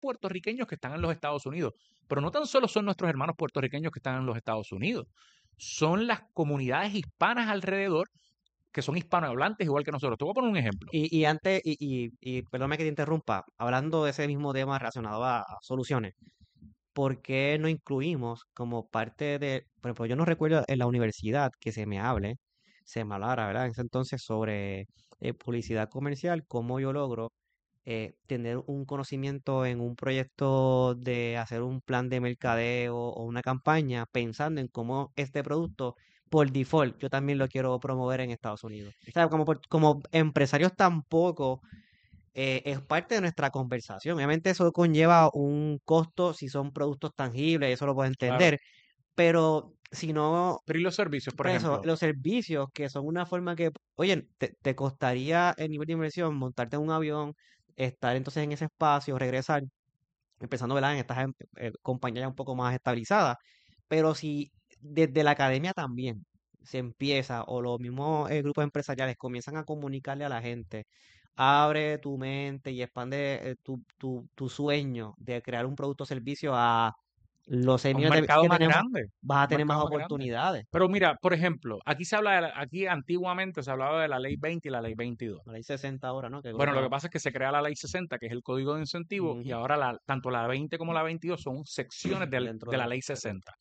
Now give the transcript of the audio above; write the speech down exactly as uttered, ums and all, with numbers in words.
puertorriqueños que están en los Estados Unidos. Pero no tan solo son nuestros hermanos puertorriqueños que están en los Estados Unidos, son las comunidades hispanas alrededor que son hispanohablantes igual que nosotros. Te voy a poner un ejemplo. Y, y antes, y, y, y perdóname que te interrumpa, hablando de ese mismo tema relacionado a, a soluciones, ¿por qué no incluimos como parte de, por ejemplo, yo no recuerdo en la universidad que se me hable, se me hablara, ¿verdad? En ese entonces sobre eh, publicidad comercial, cómo yo logro eh, tener un conocimiento en un proyecto de hacer un plan de mercadeo o una campaña pensando en cómo este producto, por default, yo también lo quiero promover en Estados Unidos. O sea, como, por- como empresarios tampoco eh, es parte de nuestra conversación. Obviamente eso conlleva un costo si son productos tangibles, eso lo puedo Claro. entender, pero si no, Pero ¿y los servicios, por por eso, ejemplo? los servicios que son una forma que, oye, te, te costaría el nivel de inversión montarte en un avión, estar entonces en ese espacio, regresar, empezando, ¿verdad? En estas em- eh, compañías ya un poco más estabilizadas, pero si desde la academia también se empieza, o los mismos eh, grupos empresariales comienzan a comunicarle a la gente, abre tu mente y expande eh, tu, tu, tu sueño de crear un producto o servicio a los seis A un millones de personas mercado que más tenemos, grande, vas a un tener más mercado más grande. oportunidades. Pero mira, por ejemplo, aquí se habla de la- aquí antiguamente se hablaba de la ley veinte y la ley veintidós. La ley sesenta ahora, ¿no? Que Bueno, lo que agrupa. pasa es que se crea la ley sesenta, que es el código de incentivo, y Ujú, ahora la, tanto la veinte como la veintidós son secciones del- dentro de la de. ley sesenta.